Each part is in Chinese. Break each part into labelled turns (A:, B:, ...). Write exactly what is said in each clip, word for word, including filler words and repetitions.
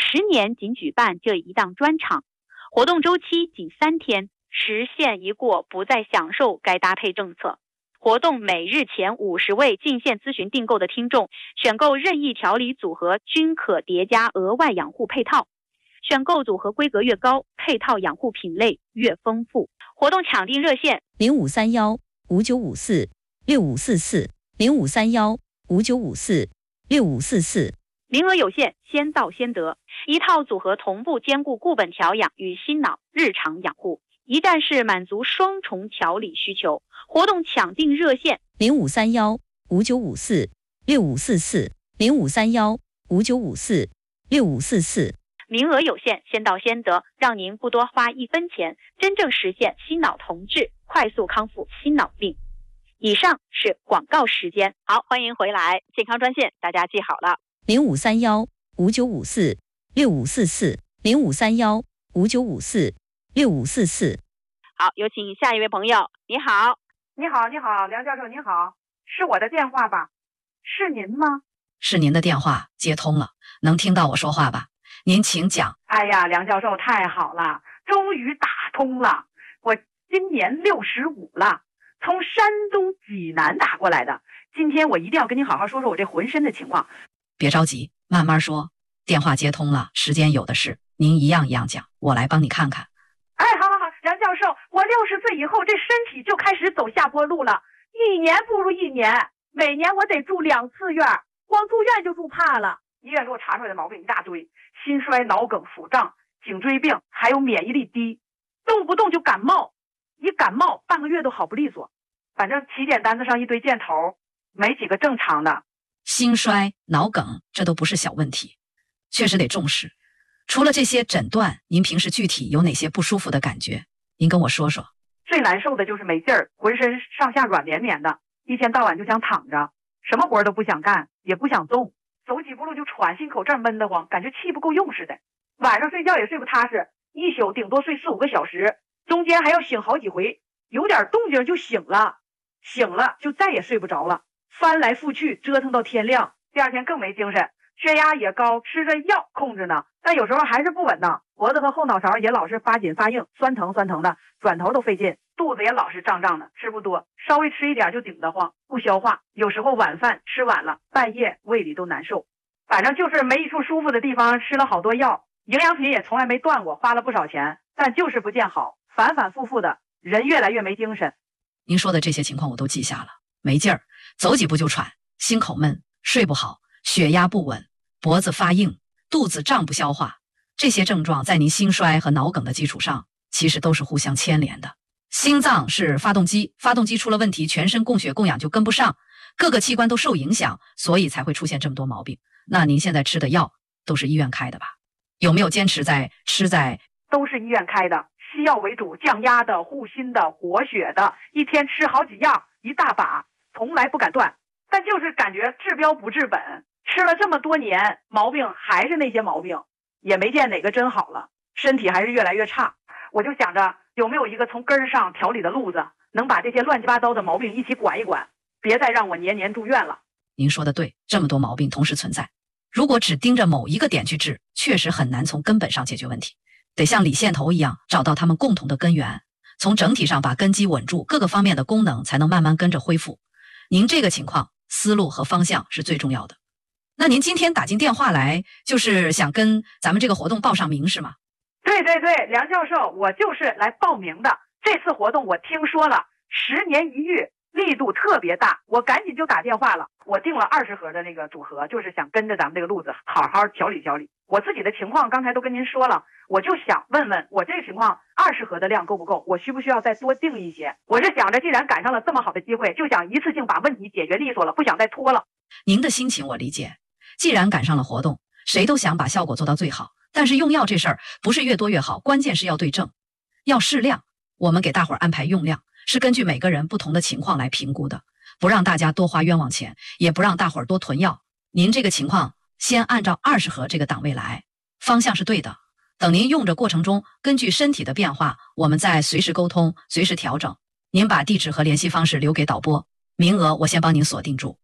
A: 十年仅举办这一档专场，活动周期仅三天，时限一过不再享受该搭配政策。活动每日前五十位进线咨询订购的听众，选购任意调理组合均可叠加额外养护配套，选购组合规格越高，配套养护品类越丰富。活动抢订热线
B: 零五三幺五九五四六五四四零五三幺五九五四六五四四。
A: 名额有限，先到先得。一套组合同步兼顾固本调养与心脑日常养护，一站式满足双重调理需求。活动抢订热线
B: 零五三幺五九五四六五四四零五三幺五九五四六五四四。
A: 名额有限，先到先得，让您不多花一分钱，真正实现心脑同治，快速康复心脑病。以上是广告时间。好，欢迎回来，健康专线大家记好了，
B: 零五三幺五九五四六五四四零五三幺五九五四六五四四。
A: 好，有请下一位朋友。你好。
C: 你好，你好，梁教授，你好，是我的电话吧？是您吗？
D: 是您的电话接通了，能听到我说话吧？您请讲。
C: 哎呀，梁教授太好了，终于打通了。我今年六十五了，从山东济南打过来的。今天我一定要跟您好好说说我这浑身的情况。
D: 别着急，慢慢说。电话接通了，时间有的是，您一样一样讲，我来帮你看看。
C: 哎，好好好，梁教授，我六十岁以后这身体就开始走下坡路了，一年不如一年，每年我得住两次院，光住院就住怕了。医院给我查出来的毛病一大堆，心衰、脑梗、腹胀、颈椎病，还有免疫力低，动不动就感冒，一感冒半个月都好不利索。反正体检单子上一堆箭头，没几个正常的。
D: 心衰、脑梗，这都不是小问题，确实得重视。除了这些诊断，您平时具体有哪些不舒服的感觉？您跟我说说。
C: 最难受的就是没劲儿，浑身上下软绵绵的，一天到晚就想躺着，什么活都不想干，也不想动，走几步路就喘，心口这儿闷得慌，感觉气不够用似的。晚上睡觉也睡不踏实，一宿顶多睡四五个小时，中间还要醒好几回，有点动静就醒了，醒了就再也睡不着了，翻来覆去折腾到天亮，第二天更没精神，血压也高，吃着药控制呢，但有时候还是不稳当，脖子和后脑勺也老是发紧发硬，酸疼酸疼的，转头都费劲，肚子也老是胀胀的，吃不多，稍微吃一点就顶得慌，不消化，有时候晚饭吃晚了，半夜胃里都难受，反正就是没一处舒服的地方，吃了好多药，营养品也从来没断过，花了不少钱，但就是不见好，反反复复的，人越来越没精神。
D: 您说的这些情况我都记下了，没劲儿，走几步就喘，心口闷，睡不好，血压不稳，脖子发硬，肚子胀不消化，这些症状在您心衰和脑梗的基础上，其实都是互相牵连的。心脏是发动机，发动机出了问题，全身供血供氧就跟不上，各个器官都受影响，所以才会出现这么多毛病。那您现在吃的药都是医院开的吧？有没有坚持在吃在？
C: 都是医院开的，西药为主，降压的、护心的、活血的，一天吃好几样，一大把，从来不敢断。但就是感觉治标不治本，吃了这么多年，毛病还是那些毛病，也没见哪个真好了，身体还是越来越差。我就想着有没有一个从根儿上调理的路子，能把这些乱七八糟的毛病一起管一管，别再让我年年住院了。
D: 您说的对，这么多毛病同时存在，如果只盯着某一个点去治，确实很难从根本上解决问题，得像理线头一样找到他们共同的根源，从整体上把根基稳住，各个方面的功能才能慢慢跟着恢复。您这个情况思路和方向是最重要的。那您今天打进电话来，就是想跟咱们这个活动报上名是吗？
C: 对对对，梁教授，我就是来报名的。这次活动我听说了，十年一遇，力度特别大，我赶紧就打电话了。我订了二十盒的那个组合，就是想跟着咱们这个路子好好调理调理。我自己的情况刚才都跟您说了，我就想问问我这个情况二十盒的量够不够，我需不需要再多订一些？我是想着既然赶上了这么好的机会，就想一次性把问题解决利索了，不想再拖了。
D: 您的心情我理解，既然赶上了活动，谁都想把效果做到最好，但是用药这事儿不是越多越好，关键是要对症，要适量。我们给大伙儿安排用量是根据每个人不同的情况来评估的，不让大家多花冤枉钱，也不让大伙儿多囤药。您这个情况先按照二十盒这个档位来，方向是对的。等您用着过程中，根据身体的变化，我们再随时沟通，随时调整。您把地址和联系方式留给导播，名额我先帮您锁定住。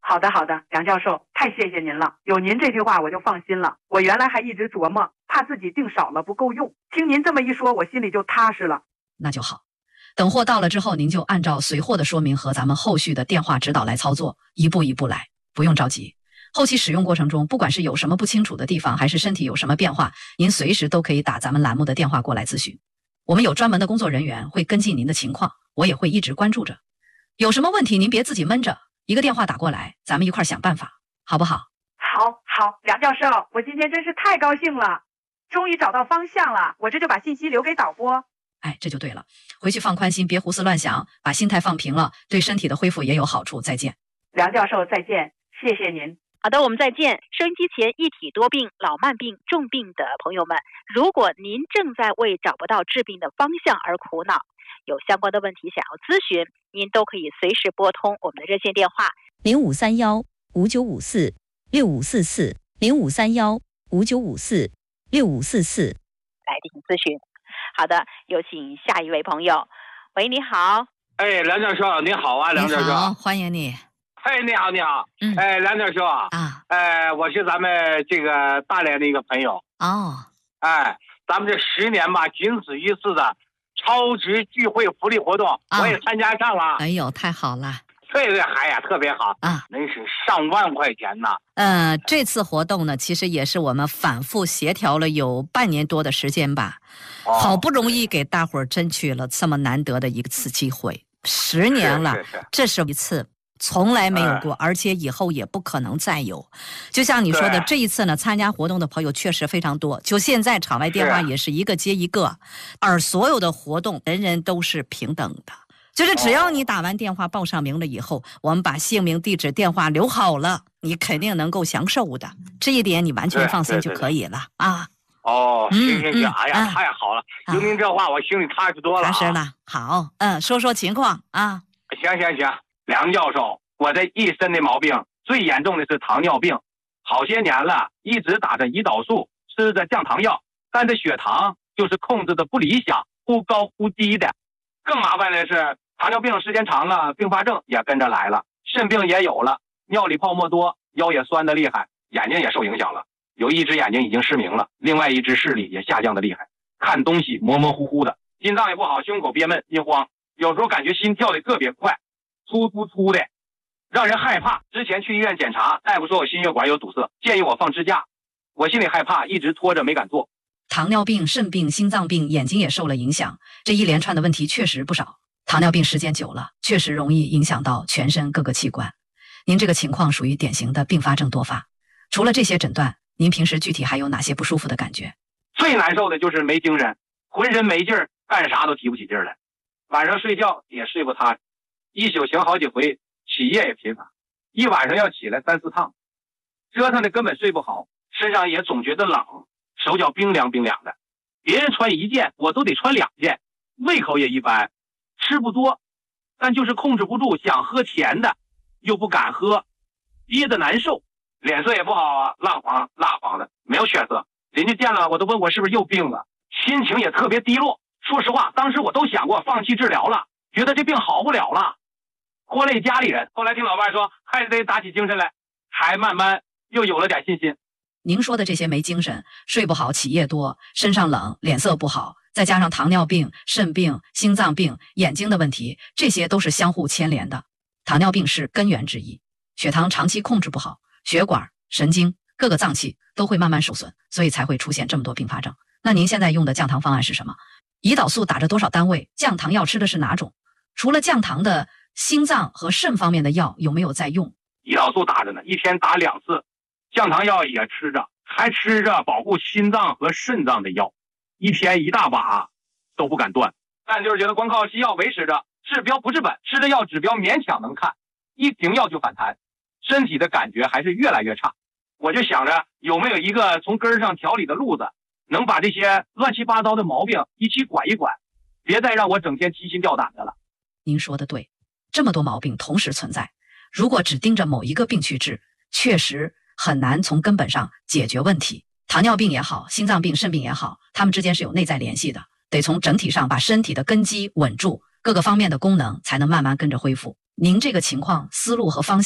C: 好的好的，梁教授，太谢谢您了，有您这句话我就放心了。我原来还一直琢磨，怕自己订少了不够用，听您这么一说，我心里就踏实了。
D: 那就好，等货到了之后，您就按照随货的说明和咱们后续的电话指导来操作，一步一步来，不用着急。后期使用过程中，不管是有什么不清楚的地方，还是身体有什么变化，您随时都可以打咱们栏目的电话过来咨询，我们有专门的工作人员会跟进您的情况，我也会一直关注着。有什么问题您别自己闷着，一个电话打过来，咱们一块想办法，好不好？
C: 好好，梁教授，我今天真是太高兴了，终于找到方向了，我这就把信息留给导播。
D: 哎，这就对了，回去放宽心，别胡思乱想，把心态放平了，对身体的恢复也有好处。再见。
C: 梁教授再见，谢谢您。
A: 好的，我们再见。收音机前一体多病、老慢病、重病的朋友们，如果您正在为找不到治病的方向而苦恼，有相关的问题想要咨询，您都可以随时拨通我们的热线电话
B: 零五三幺五九五四六五四四零五三幺五九五四六五四四
A: 来进行咨询。好的，有请下一位朋友。喂，你好。
E: 哎，梁教授，你好啊，梁教授。
D: 你好，欢迎你。
E: 哎，你好，你好。
D: 嗯。
E: 哎，梁教授啊。
D: 啊。
E: 哎，我是咱们这个大连的一个朋友。
D: 哦。
E: 哎，咱们这十年吧，仅此一次的超值聚会福利活动，啊、我也参加上了。
D: 哎呦，太好了。
E: 对对，哎呀，特别好
D: 啊！
E: 那是上万块钱呢。
D: 呃，这次活动呢，其实也是我们反复协调了有半年多的时间吧，哦、好不容易给大伙儿争取了这么难得的一次机会，十年了，
E: 是是是
D: 这是一次。从来没有过、嗯、而且以后也不可能再有。就像你说的，这一次呢，参加活动的朋友确实非常多，就现在场外电话也是一个接一个，而所有的活动人人都是平等的，就是只要你打完电话报上名了以后、哦、我们把姓名地址电话留好了，你肯定能够享受的，这一点你完全放心就可以了啊。
E: 哦，行行行、嗯、哎呀、
D: 嗯、
E: 太好了，有您这话我心里踏实多了、啊、
D: 踏实了。好，嗯，说说情况啊。
E: 行行行，梁教授，我这一身的毛病最严重的是糖尿病，好些年了，一直打着胰岛素，吃着降糖药，但这血糖就是控制的不理想，忽高忽低的。更麻烦的是糖尿病时间长了，并发症也跟着来了，肾病也有了，尿里泡沫多，腰也酸得厉害，眼睛也受影响了，有一只眼睛已经失明了，另外一只视力也下降的厉害，看东西模模糊糊的，心脏也不好，胸口憋闷心慌，有时候感觉心跳的特别快，突突突的，让人害怕。之前去医院检查，大夫说我心血管有堵塞，建议我放支架，我心里害怕，一直拖着没敢做。
D: 糖尿病、肾病、心脏病，眼睛也受了影响，这一连串的问题确实不少。糖尿病时间久了，确实容易影响到全身各个器官。您这个情况属于典型的并发症多发。除了这些诊断，您平时具体还有哪些不舒服的感觉？
E: 最难受的就是没精神，浑身没劲儿，干啥都提不起劲儿来，晚上睡觉也睡不踏实，一宿醒好几回，起夜也频繁，一晚上要起来三四趟，折腾的根本睡不好，身上也总觉得冷，手脚冰凉冰凉的，别人穿一件我都得穿两件，胃口也一般，吃不多，但就是控制不住想喝甜的，又不敢喝，憋得难受，脸色也不好啊，蜡黄蜡黄的，没有血色，人家见了我都问我是不是又病了，心情也特别低落。说实话，当时我都想过放弃治疗了，觉得这病好不了了，拖累家里人。后来听老伴说还得打起精神来，还慢慢又有了点信心。
D: 您说的这些没精神、睡不好、起夜多、身上冷、脸色不好，再加上糖尿病、肾病、心脏病、眼睛的问题，这些都是相互牵连的。糖尿病是根源之一，血糖长期控制不好，血管、神经、各个脏器都会慢慢受损，所以才会出现这么多并发症。那您现在用的降糖方案是什么？胰岛素打着多少单位？降糖药吃的是哪种？除了降糖的心脏和肾方面的药有没有在用？
E: 胰岛素打着呢，一天打两次，降糖药也吃着，还吃着保护心脏和肾脏的药，一天一大把，都不敢断。但就是觉得光靠西药维持着，治标不治本，吃的药指标勉强能看，一停药就反弹，身体的感觉还是越来越差。我就想着有没有一个从根上调理的路子，能把这些乱七八糟的毛病一起管一管，别再让我整天提心吊胆的了。
D: 您说的对，这么多毛病同时存在，如果只盯着某一个病去治，确实很难从根本上解决问题。糖尿病也好，心脏病、肾病也好，它们之间是有内在联系的，得从整体上把身体的根基稳住，各个方面的功能才能慢慢跟着恢复。您这个情况思路和方向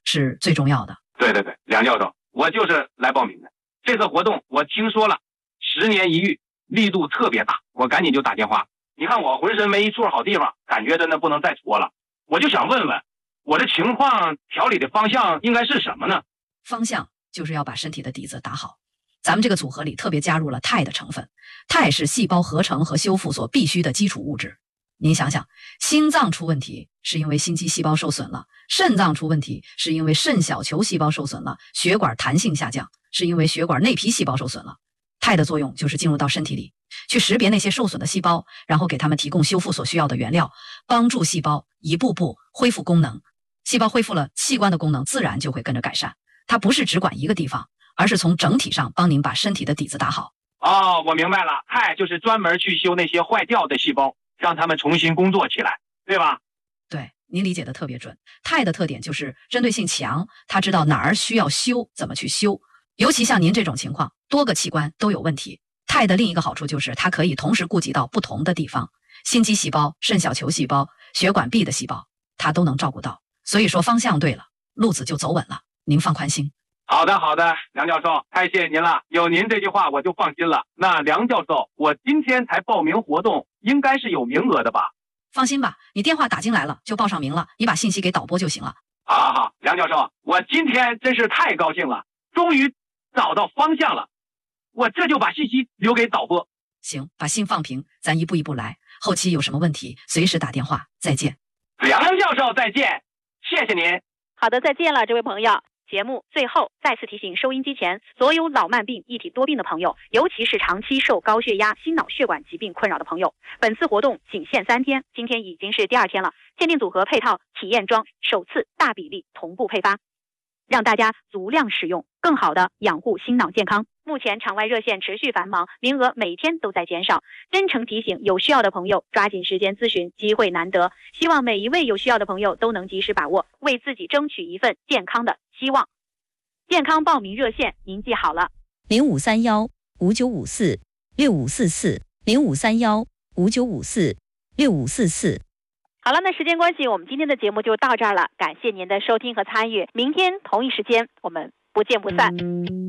D: 是最重要的。
E: 对对对，梁教授，我就是来报名的。这次活动我听说了，十年一遇，力度特别大，我赶紧就打电话。你看我浑身没一处好地方，感觉真的不能再搓了。我就想问问，我的情况调理的方向应该是什么呢？
D: 方向就是要把身体的底子打好。咱们这个组合里特别加入了钛的成分，钛是细胞合成和修复所必需的基础物质。您想想，心脏出问题是因为心肌细胞受损了，肾脏出问题是因为肾小球细胞受损了，血管弹性下降是因为血管内皮细胞受损了。钛的作用就是进入到身体里，去识别那些受损的细胞，然后给它们提供修复所需要的原料，帮助细胞一步步恢复功能。细胞恢复了，器官的功能自然就会跟着改善。它不是只管一个地方，而是从整体上帮您把身体的底子打好。
E: 哦，我明白了，钛就是专门去修那些坏掉的细胞，让它们重新工作起来，对吧？
D: 对，您理解的特别准。钛的特点就是针对性强，它知道哪儿需要修，怎么去修。尤其像您这种情况，多个器官都有问题，钛的另一个好处就是它可以同时顾及到不同的地方，心肌细胞、肾小球细胞、血管壁的细胞，它都能照顾到。所以说方向对了，路子就走稳了，您放宽心。
E: 好的好的，梁教授，太谢谢您了，有您这句话我就放心了。那梁教授，我今天才报名活动，应该是有名额的吧？
D: 放心吧，你电话打进来了就报上名了，你把信息给导播就行了。
E: 好好好，梁教授，我今天真是太高兴了，终于找到方向了，我这就把信息留给导播。
D: 行，把心放平，咱一步一步来，后期有什么问题随时打电话。再见。
E: 梁教授再见，谢谢您。
A: 好的，再见了，这位朋友。节目最后再次提醒收音机前所有老慢病、一体多病的朋友，尤其是长期受高血压、心脑血管疾病困扰的朋友，本次活动仅限三天，今天已经是第二天了。限定组合配套体验装首次大比例同步配发，让大家足量使用，更好的养护心脑健康。目前场外热线持续繁忙，名额每天都在减少。真诚提醒有需要的朋友抓紧时间咨询，机会难得。希望每一位有需要的朋友都能及时把握，为自己争取一份健康的希望。健康报名热线您记好了：
B: 零五三幺五九五四六五四四，零五三幺五九五四六五四四。
A: 好了，那时间关系，我们今天的节目就到这儿了。感谢您的收听和参与，明天同一时间我们不见不散。